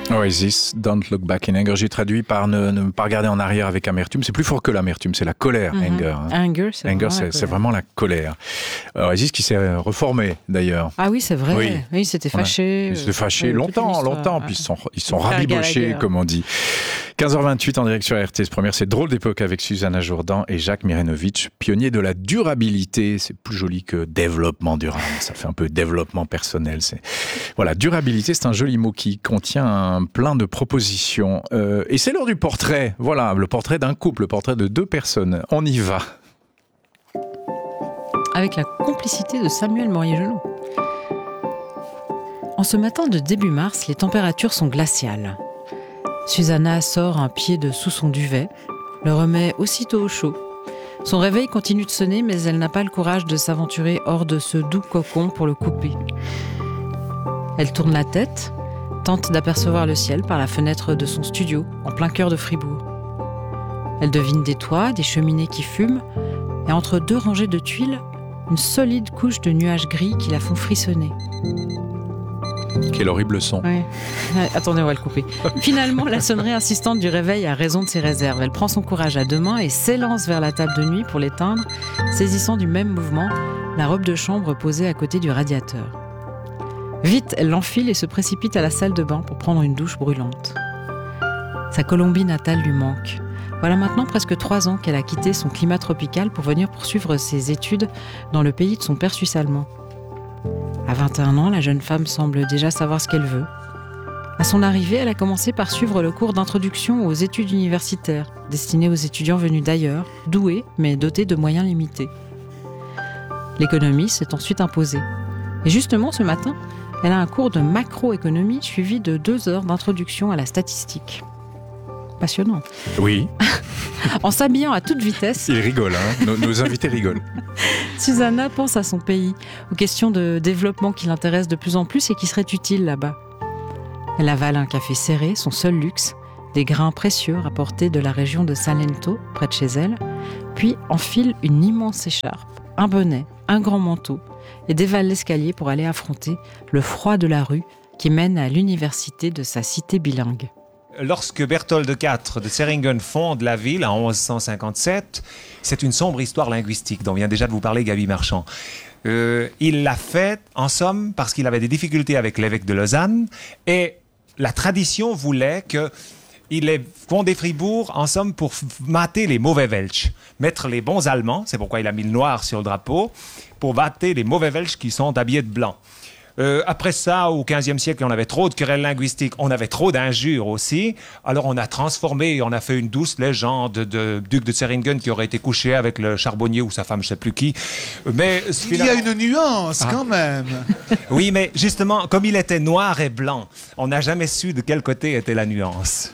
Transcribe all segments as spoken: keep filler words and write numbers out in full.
Oasis, Don't Look Back in Anger. J'ai traduit par ne, ne pas regarder en arrière avec amertume. C'est plus fort que l'amertume, c'est la colère, mm-hmm. Anger. Hein. Anger, c'est, Anger, vraiment, c'est, la c'est vraiment la colère. Oasis qui s'est reformé d'ailleurs. Ah oui, c'est vrai. Oui, oui ils s'étaient fâchés. Ils s'étaient fâchés longtemps, longtemps. Puis ils sont, ils sont rabibochés, comme on dit. quinze heures vingt-huit en direct sur R T S Première. C'est Drôle d'époque avec Susanna Jourdan et Jacques Mirenovic, pionnier de la durabilité. C'est plus joli que développement durable. Ça fait un peu développement personnel. C'est... Voilà, durabilité, c'est un joli mot qui contient un plein de propositions. Euh, et c'est l'heure du portrait. Voilà, le portrait d'un couple, le portrait de deux personnes. On y va. Avec la complicité de Samuel Morier-Genoux. En ce matin de début mars, les températures sont glaciales. Susanna sort un pied de sous son duvet, le remet aussitôt au chaud. Son réveil continue de sonner, mais elle n'a pas le courage de s'aventurer hors de ce doux cocon pour le couper. Elle tourne la tête, tente d'apercevoir le ciel par la fenêtre de son studio, en plein cœur de Fribourg. Elle devine des toits, des cheminées qui fument, et entre deux rangées de tuiles, une solide couche de nuages gris qui la font frissonner. Quel horrible son. Ouais. Attendez, on va le couper. Finalement, la sonnerie insistante du réveil a raison de ses réserves. Elle prend son courage à deux mains et s'élance vers la table de nuit pour l'éteindre, saisissant du même mouvement la robe de chambre posée à côté du radiateur. Vite, elle l'enfile et se précipite à la salle de bain pour prendre une douche brûlante. Sa Colombie natale lui manque. Voilà maintenant presque trois ans qu'elle a quitté son climat tropical pour venir poursuivre ses études dans le pays de son père suisse-allemand. À vingt et un ans, la jeune femme semble déjà savoir ce qu'elle veut. À son arrivée, elle a commencé par suivre le cours d'introduction aux études universitaires, destiné aux étudiants venus d'ailleurs, doués mais dotés de moyens limités. L'économie s'est ensuite imposée. Et justement, ce matin, elle a un cours de macroéconomie suivi de deux heures d'introduction à la statistique. Passionnant. Oui. En s'habillant à toute vitesse... Ils rigolent, hein. nos, nos invités rigolent. Susanna pense à son pays, aux questions de développement qui l'intéressent de plus en plus et qui seraient utiles là-bas. Elle avale un café serré, son seul luxe, des grains précieux rapportés de la région de Salento, près de chez elle, puis enfile une immense écharpe, un bonnet, un grand manteau, et dévale l'escalier pour aller affronter le froid de la rue qui mène à l'université de sa cité bilingue. Lorsque Berthold quatre de Seringen fonde la ville en onze cent cinquante-sept, c'est une sombre histoire linguistique dont vient déjà de vous parler Gaby Marchand. Euh, il l'a fait, en somme, parce qu'il avait des difficultés avec l'évêque de Lausanne et la tradition voulait que il ait fondé Fribourg, en somme, pour mater les mauvais Welsh, mettre les bons Allemands, c'est pourquoi il a mis le noir sur le drapeau, pour mater les mauvais Welsh qui sont habillés de blanc. Euh, après ça, au quinzième siècle, on avait trop de querelles linguistiques, on avait trop d'injures aussi. Alors on a transformé, on a fait une douce légende de duc de Seringen qui aurait été couché avec le charbonnier ou sa femme, je ne sais plus qui. Mais il finalement... y a une nuance ah. quand même. Oui, mais justement, comme il était noir et blanc, on n'a jamais su de quel côté était la nuance.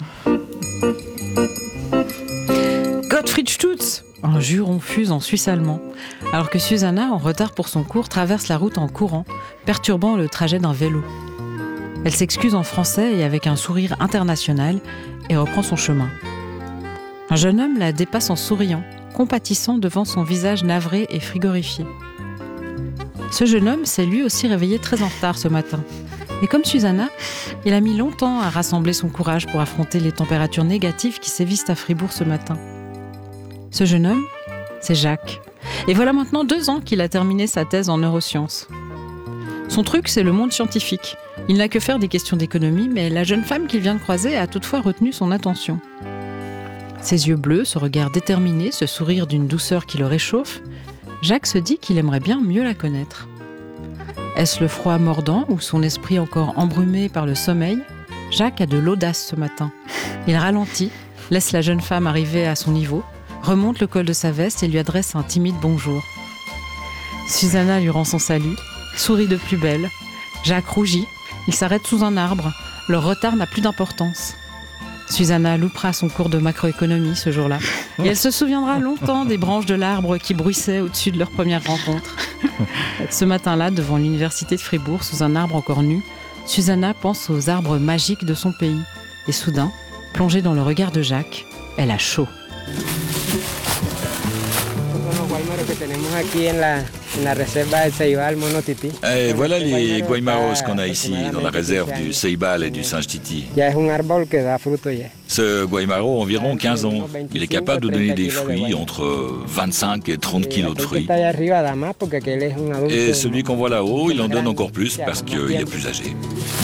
Gottfried Stutz, un juron fuse en suisse allemand, alors que Susanna, en retard pour son cours, traverse la route en courant, perturbant le trajet d'un vélo. Elle s'excuse en français et avec un sourire international et reprend son chemin. Un jeune homme la dépasse en souriant, compatissant devant son visage navré et frigorifié. Ce jeune homme s'est lui aussi réveillé très en retard ce matin. Et comme Susanna, il a mis longtemps à rassembler son courage pour affronter les températures négatives qui sévissent à Fribourg ce matin. Ce jeune homme, c'est Jacques. Et voilà maintenant deux ans qu'il a terminé sa thèse en neurosciences. Son truc, c'est le monde scientifique. Il n'a que faire des questions d'économie, mais la jeune femme qu'il vient de croiser a toutefois retenu son attention. Ses yeux bleus, ce regard déterminé, ce sourire d'une douceur qui le réchauffe, Jacques se dit qu'il aimerait bien mieux la connaître. Est-ce le froid mordant ou son esprit encore embrumé par le sommeil ? Jacques a de l'audace ce matin. Il ralentit, laisse la jeune femme arriver à son niveau, remonte le col de sa veste et lui adresse un timide bonjour. Susanna lui rend son salut, sourit de plus belle. Jacques rougit, il s'arrête sous un arbre. Leur retard n'a plus d'importance. Susanna loupera son cours de macroéconomie ce jour-là. Et elle se souviendra longtemps des branches de l'arbre qui bruissaient au-dessus de leur première rencontre. Ce matin-là, devant l'université de Fribourg, sous un arbre encore nu, Susanna pense aux arbres magiques de son pays. Et soudain, plongée dans le regard de Jacques, elle a chaud. Et voilà les guaymaros qu'on a ici, dans la réserve du Ceibal et du singe Titi. Ce guaymaro a environ quinze ans. Il est capable de donner des fruits entre vingt-cinq et trente kilos de fruits. Et celui qu'on voit là-haut, il en donne encore plus parce qu'il est plus âgé.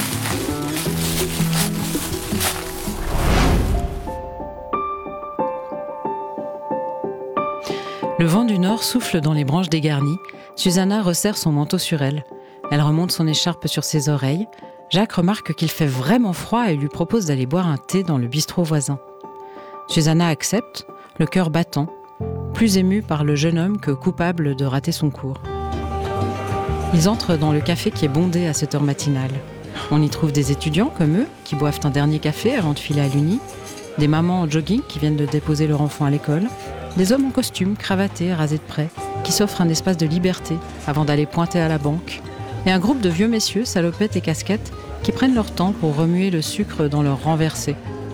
Le vent du nord souffle dans les branches dégarnies. Susanna resserre son manteau sur elle. Elle remonte son écharpe sur ses oreilles. Jacques remarque qu'il fait vraiment froid et lui propose d'aller boire un thé dans le bistrot voisin. Susanna accepte, le cœur battant, plus émue par le jeune homme que coupable de rater son cours. Ils entrent dans le café qui est bondé à cette heure matinale. On y trouve des étudiants comme eux, qui boivent un dernier café avant de filer à l'Uni, des mamans en jogging qui viennent de déposer leur enfant à l'école, des hommes en costume, cravatés, rasés de près, qui s'offrent un espace de liberté avant d'aller pointer à la banque, et un groupe de vieux messieurs, salopettes et casquettes, qui prennent leur temps pour remuer le sucre dans leur renversé.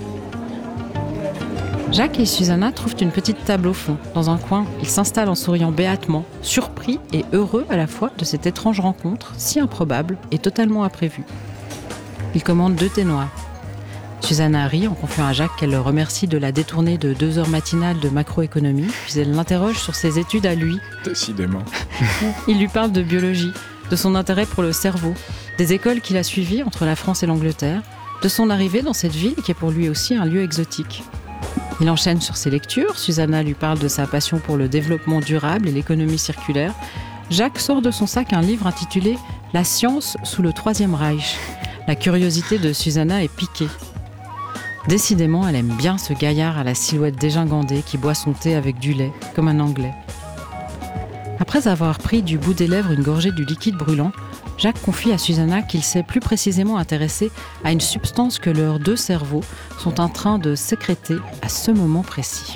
Jacques et Susanna trouvent une petite table au fond. Dans un coin, ils s'installent en souriant béatement, surpris et heureux à la fois de cette étrange rencontre, si improbable et totalement imprévue. Ils commandent deux thés noirs. Susanna rit en confiant à Jacques qu'elle le remercie de la détourner de deux heures matinales de macroéconomie, puis elle l'interroge sur ses études à lui. Décidément. Il lui parle de biologie, de son intérêt pour le cerveau, des écoles qu'il a suivies entre la France et l'Angleterre, de son arrivée dans cette ville qui est pour lui aussi un lieu exotique. Il enchaîne sur ses lectures, Susanna lui parle de sa passion pour le développement durable et l'économie circulaire. Jacques sort de son sac un livre intitulé « La science sous le Troisième Reich ». La curiosité de Susanna est piquée. Décidément, elle aime bien ce gaillard à la silhouette dégingandée qui boit son thé avec du lait, comme un Anglais. Après avoir pris du bout des lèvres une gorgée du liquide brûlant, Jacques confie à Susanna qu'il s'est plus précisément intéressé à une substance que leurs deux cerveaux sont en train de sécréter à ce moment précis.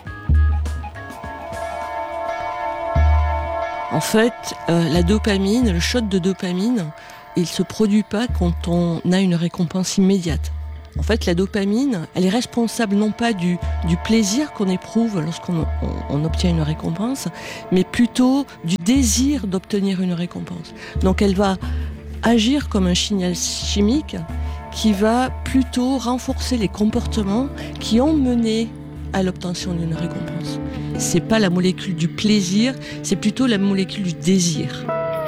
En fait, euh, la dopamine, le shot de dopamine, il ne se produit pas quand on a une récompense immédiate. En fait, la dopamine, elle est responsable non pas du, du plaisir qu'on éprouve lorsqu'on on, on obtient une récompense, mais plutôt du désir d'obtenir une récompense. Donc elle va agir comme un signal chimique qui va plutôt renforcer les comportements qui ont mené à l'obtention d'une récompense. C'est pas la molécule du plaisir, c'est plutôt la molécule du désir.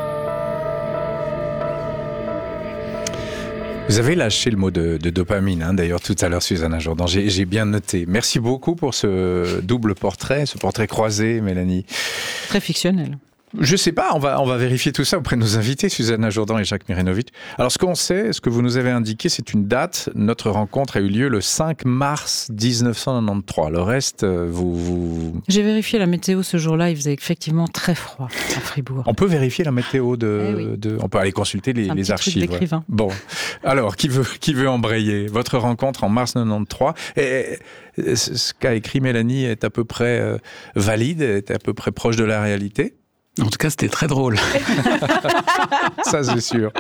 Vous avez lâché le mot de, de dopamine, hein, d'ailleurs, tout à l'heure, Susanna Jourdan. J'ai, j'ai bien noté. Merci beaucoup pour ce double portrait, ce portrait croisé, Mélanie. Très fictionnel. Je sais pas, on va, on va vérifier tout ça auprès de nos invités, Susanna Jourdan et Jacques Mirenovic. Alors, ce qu'on sait, ce que vous nous avez indiqué, c'est une date. Notre rencontre a eu lieu le cinq mars dix-neuf cent quatre-vingt-treize. Le reste, vous, vous... J'ai vérifié la météo ce jour-là, il faisait effectivement très froid à Fribourg. On peut vérifier la météo de... Eh oui. de on peut aller consulter les, un les petit archives. Truc d'écrivain. Bon, alors, qui veut, qui veut embrayer? Votre rencontre en mars quatre-vingt-treize, et ce qu'a écrit Mélanie est à peu près euh, valide, est à peu près proche de la réalité? En tout cas, c'était très drôle. Ça, c'est sûr.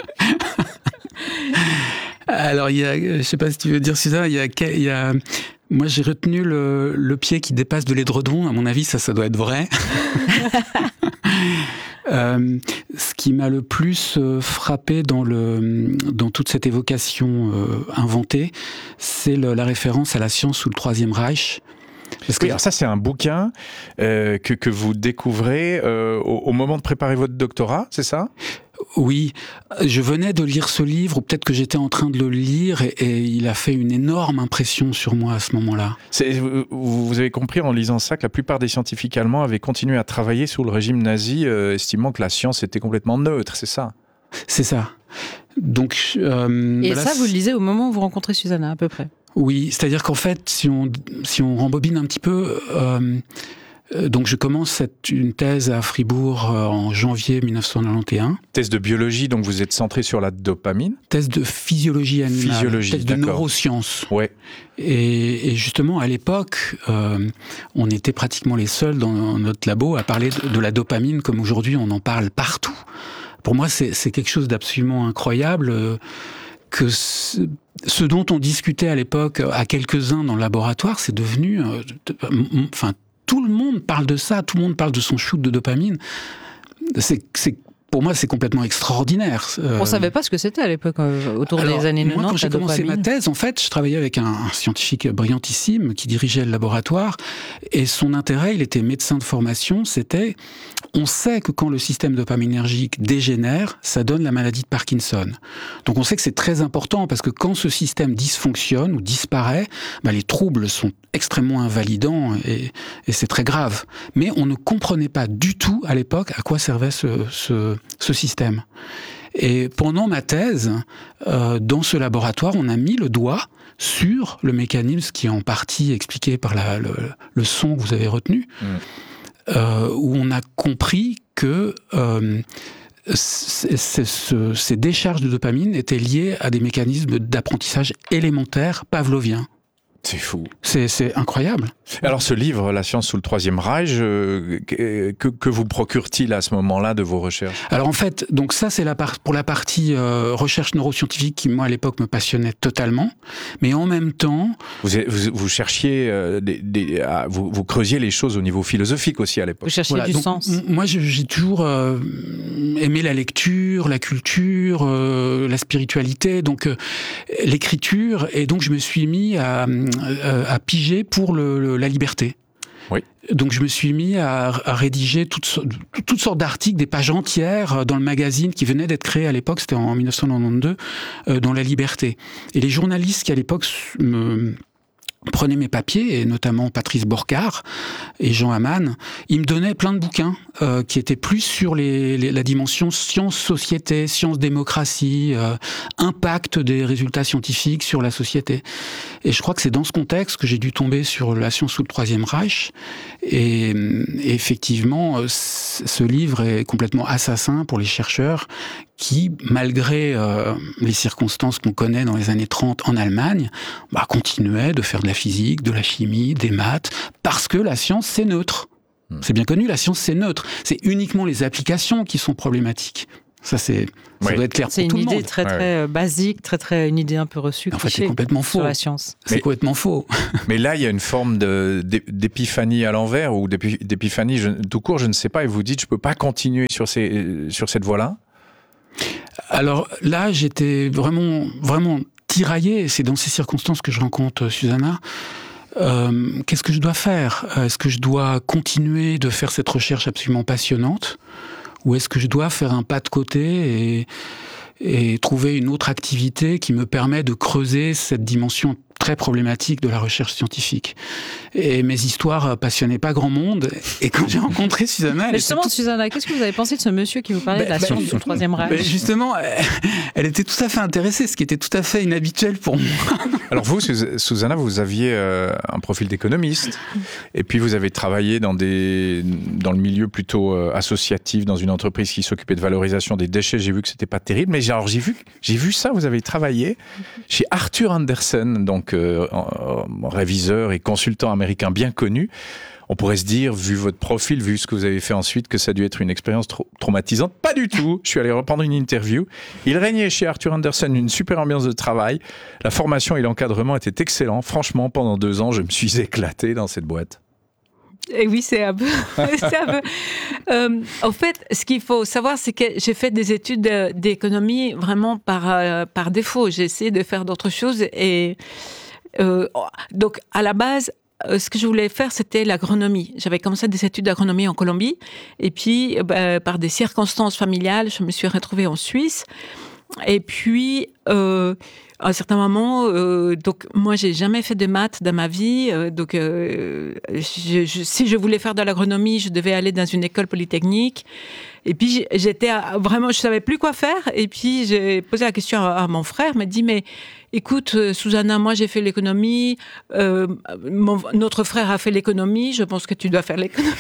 Alors, il y a, je ne sais pas si tu veux dire, Suzanne, il y a, il y a, moi, j'ai retenu le, le pied qui dépasse de l'édredon. À mon avis, ça, ça doit être vrai. euh, ce qui m'a le plus frappé dans, le, dans toute cette évocation euh, inventée, c'est le, la référence à la science sous le Troisième Reich. Parce que oui, alors ça, c'est un bouquin euh, que, que vous découvrez euh, au, au moment de préparer votre doctorat, c'est ça? Oui, je venais de lire ce livre, ou peut-être que j'étais en train de le lire, et, et il a fait une énorme impression sur moi à ce moment-là. C'est, vous, vous avez compris en lisant ça que la plupart des scientifiques allemands avaient continué à travailler sous le régime nazi, euh, estimant que la science était complètement neutre, c'est ça? C'est ça. Donc, euh, et voilà, ça, vous le lisez au moment où vous rencontrez Susanna, à peu près? Oui, c'est-à-dire qu'en fait, si on, si on rembobine un petit peu, euh, donc je commence cette, une thèse à Fribourg euh, en janvier dix-neuf cent quatre-vingt-onze. Thèse de biologie, donc vous êtes centré sur la dopamine? Thèse de physiologie animale, physiologie, thèse de d'accord. neurosciences. Ouais. Et, et justement, à l'époque, euh, on était pratiquement les seuls dans notre labo à parler de, de la dopamine comme aujourd'hui, on en parle partout. Pour moi, c'est, c'est quelque chose d'absolument incroyable, euh, que ce, ce dont on discutait à l'époque à quelques-uns dans le laboratoire, c'est devenu... Euh, de, enfin, tout le monde parle de ça, tout le monde parle de son shoot de dopamine. c'est, c'est pour moi, c'est complètement extraordinaire. Euh... On ne savait pas ce que c'était à l'époque, euh, autour Alors, des années moi, quatre-vingt-dix. Quand j'ai commencé ma thèse, en fait, je travaillais avec un, un scientifique brillantissime qui dirigeait le laboratoire. Et son intérêt, il était médecin de formation, c'était... On sait que quand le système dopaminergique dégénère, ça donne la maladie de Parkinson. Donc on sait que c'est très important parce que quand ce système dysfonctionne ou disparaît, bah, les troubles sont extrêmement invalidants et, et c'est très grave. Mais on ne comprenait pas du tout à l'époque à quoi servait ce, ce, ce système. Et pendant ma thèse, euh, dans ce laboratoire, on a mis le doigt sur le mécanisme qui est en partie expliqué par la, le, le son que vous avez retenu. Mmh. Euh, où on a compris que euh, c- c- ce, ces décharges de dopamine étaient liées à des mécanismes d'apprentissage élémentaires pavloviens. C'est fou. C'est, c'est incroyable. Alors ce livre, La science sous le troisième Reich, euh, que, que vous procure-t-il à ce moment-là de vos recherches ? Alors en fait, donc ça c'est la part, pour la partie euh, recherche neuroscientifique qui moi à l'époque me passionnait totalement, mais en même temps... Vous, vous, vous cherchiez, euh, des, des, ah, vous, vous creusiez les choses au niveau philosophique aussi à l'époque. Vous cherchiez voilà, du donc, sens. M- moi j'ai toujours euh, aimé la lecture, la culture, euh, la spiritualité, donc euh, l'écriture, et donc je me suis mis à... à piger pour le, le, la liberté. Oui. Donc je me suis mis à, à rédiger toutes, toutes sortes d'articles, des pages entières dans le magazine qui venait d'être créé à l'époque, c'était en dix-neuf cent quatre-vingt-douze, euh, dans La Liberté. Et les journalistes qui à l'époque me prenaient mes papiers, et notamment Patrice Borcard et Jean Hamann, ils me donnaient plein de bouquins euh, qui étaient plus sur les, les, la dimension science-société, science-démocratie, euh, impact des résultats scientifiques sur la société. Et je crois que c'est dans ce contexte que j'ai dû tomber sur La science sous le Troisième Reich. Et, et effectivement, ce livre est complètement assassin pour les chercheurs qui, malgré euh, les circonstances qu'on connaît dans les années trente en Allemagne, bah, continuaient de faire de la physique, de la chimie, des maths, parce que la science, c'est neutre. Mmh. C'est bien connu, la science, c'est neutre. C'est uniquement les applications qui sont problématiques. Ça, c'est, ça oui. doit être clair c'est pour tout le monde. C'est une idée très, très ouais. basique, très, très, une idée un peu reçue. En fait, c'est complètement faux. Sur la science. C'est mais, complètement faux. Mais là, il y a une forme de, d'épiphanie à l'envers, ou d'épiphanie je, tout court, je ne sais pas, et vous dites, je ne peux pas continuer sur, ces, sur cette voie-là ? Alors là, j'étais vraiment, vraiment tiraillé. C'est dans ces circonstances que je rencontre Susanna. Euh, qu'est-ce que je dois faire ? Est-ce que je dois continuer de faire cette recherche absolument passionnante ? Ou est-ce que je dois faire un pas de côté et, et trouver une autre activité qui me permet de creuser cette dimension très problématique de la recherche scientifique. Et mes histoires passionnaient pas grand monde. Et quand j'ai rencontré Susanna... Mais justement, tout... Susanna, qu'est-ce que vous avez pensé de ce monsieur qui vous parlait ben, de la science ben, du Troisième Reich ? ben Justement, elle était tout à fait intéressée, ce qui était tout à fait inhabituel pour moi. Alors vous, Susanna, vous aviez euh, un profil d'économiste, et puis vous avez travaillé dans, des, dans le milieu plutôt euh, associatif, dans une entreprise qui s'occupait de valorisation des déchets. J'ai vu que c'était pas terrible, mais alors j'ai vu, j'ai vu ça, vous avez travaillé chez Arthur Andersen, donc euh, réviseur et consultant américain bien connu. On pourrait se dire, vu votre profil, vu ce que vous avez fait ensuite, que ça a dû être une expérience tra- traumatisante. Pas du tout. Je suis allé reprendre une interview. Il régnait chez Arthur Andersen une super ambiance de travail. La formation et l'encadrement étaient excellents. Franchement, pendant deux ans, je me suis éclaté dans cette boîte. Et oui, c'est un peu... c'est un peu... Euh, en fait, ce qu'il faut savoir, c'est que j'ai fait des études d'économie vraiment par, euh, par défaut. J'ai essayé de faire d'autres choses. Et euh, donc, à la base... ce que je voulais faire, c'était l'agronomie. J'avais commencé des études d'agronomie en Colombie. Et puis, bah, par des circonstances familiales, je me suis retrouvée en Suisse. Et puis, euh, à un certain moment, euh, donc moi, j'ai jamais fait de maths dans ma vie. Euh, donc, euh, je, je, si je voulais faire de l'agronomie, je devais aller dans une école polytechnique. Et puis, j'étais vraiment, je savais plus quoi faire. Et puis, j'ai posé la question à, à mon frère, il m'a dit, mais écoute, Susanna, moi, j'ai fait l'économie. Euh, mon, notre frère a fait l'économie. Je pense que tu dois faire l'économie.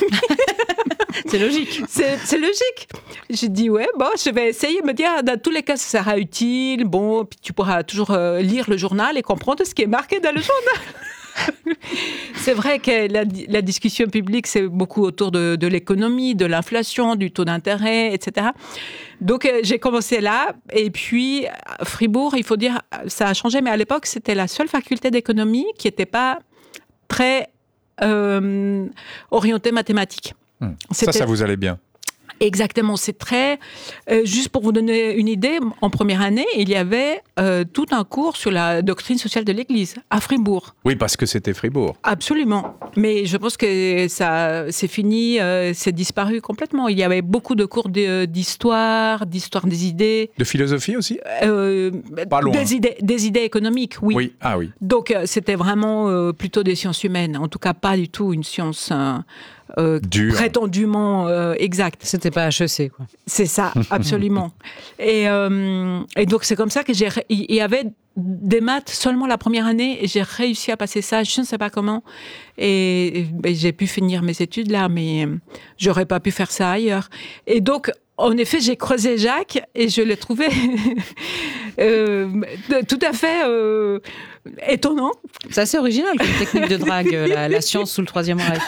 C'est logique. C'est, c'est logique. J'ai dit, ouais, bon, je vais essayer. Me dire, dans tous les cas, ça sera utile. Bon, puis tu pourras toujours euh, lire le journal et comprendre ce qui est marqué dans le journal. C'est vrai que la, la discussion publique, c'est beaucoup autour de, de l'économie, de l'inflation, du taux d'intérêt, et cetera. Donc, euh, j'ai commencé là. Et puis, à Fribourg, il faut dire, ça a changé. Mais à l'époque, c'était la seule faculté d'économie qui n'était pas très euh, orientée mathématiques. Mmh. Ça, ça vous allait bien. Exactement, c'est très... Euh, juste pour vous donner une idée, en première année, il y avait euh, tout un cours sur la doctrine sociale de l'Église, à Fribourg. Oui, parce que c'était Fribourg. Absolument. Mais je pense que ça, c'est fini, euh, c'est disparu complètement. Il y avait beaucoup de cours de, d'histoire, d'histoire des idées. De philosophie aussi euh, Pas loin. Des idées, des idées économiques, oui. Oui, ah oui. Donc, euh, c'était vraiment euh, plutôt des sciences humaines. En tout cas, pas du tout une science... Euh, Euh, prétendument euh, exact. C'était pas H E C, quoi. C'est ça, absolument. et, euh, et donc, c'est comme ça que j'ai... Il y avait des maths seulement la première année et j'ai réussi à passer ça, je ne sais pas comment. Et, et j'ai pu finir mes études là, mais j'aurais pas pu faire ça ailleurs. Et donc, en effet, j'ai creusé Jacques et je l'ai trouvé euh, tout à fait euh, étonnant. C'est assez original comme technique de drague, la, la science sous le Troisième Reich.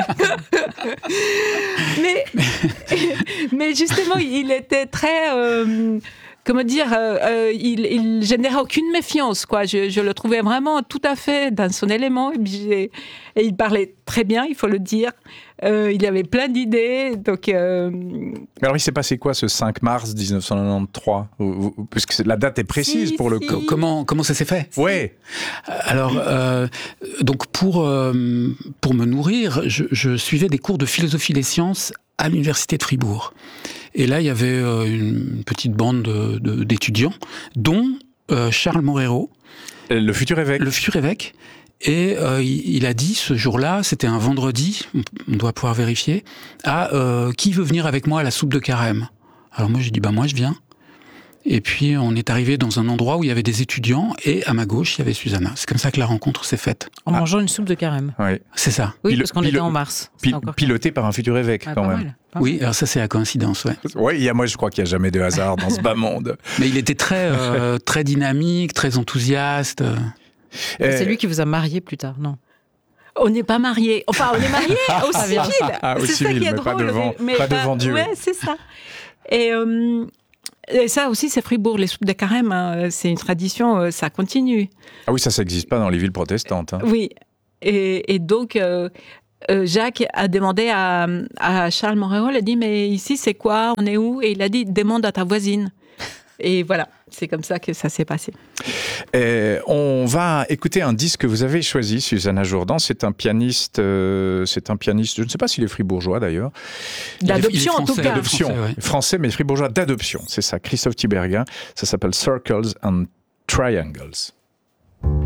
mais, mais justement, il était très... Euh, comment dire, euh, euh, il, il générait aucune méfiance, quoi. Je, je le trouvais vraiment tout à fait dans son élément. Et, puis et il parlait très bien, il faut le dire. Euh, il avait plein d'idées. Donc, euh... Mais alors, il s'est passé quoi ce cinq mars dix-neuf cent quatre-vingt-treize Puisque la date est précise si, pour le si. coup. Comment, comment ça s'est fait ? Oui. Alors, euh, donc pour, euh, pour me nourrir, je, je suivais des cours de philosophie des sciences à l'université de Fribourg. Et là, il y avait euh, une petite bande de, de, d'étudiants, dont euh, Charles Morero. Le futur évêque. Le futur évêque. Et euh, il, il a dit ce jour-là, c'était un vendredi, on doit pouvoir vérifier, ah, euh, qui veut venir avec moi à la soupe de carême ? Alors moi, j'ai dit, bah moi, je viens. Et puis, on est arrivé dans un endroit où il y avait des étudiants, et à ma gauche, il y avait Susanna. C'est comme ça que la rencontre s'est faite. En ah. mangeant une soupe de carême. Oui. C'est ça. Oui, Pilo- parce qu'on pilo- était en mars. Pi- piloté par un futur évêque, ah, quand pas même. Mal, pas Oui, mal. alors ça, c'est la coïncidence, ouais. Oui, il y a, moi, je crois qu'il n'y a jamais de hasard dans ce bas monde. Mais il était très, euh, très dynamique, très enthousiaste. C'est lui qui vous a marié plus tard, non ? On n'est pas mariés. Enfin, on est mariés au civil. Ah, au c'est civil, ça qui est mais drôle. pas devant, mais pas devant Dieu. Ouais, c'est ça. Et, euh, et ça aussi, c'est Fribourg, les soupes de carême. Hein, c'est une tradition, ça continue. Ah oui, ça, ça n'existe pas dans les villes protestantes. Hein. Oui. Et, et donc, euh, euh, Jacques a demandé à, à Charles Morero, il a dit, mais ici, c'est quoi ? On est où ? Et il a dit, demande à ta voisine. Et voilà, c'est comme ça que ça s'est passé. Et on va écouter un disque que vous avez choisi, Susanna Jourdan. C'est un pianiste, euh, c'est un pianiste, je ne sais pas s'il est fribourgeois d'ailleurs. D'adoption en tout cas. D'adoption, français, ouais. français, mais fribourgeois d'adoption. C'est ça, Christophe Tiberghien. Ça s'appelle Circles and Triangles.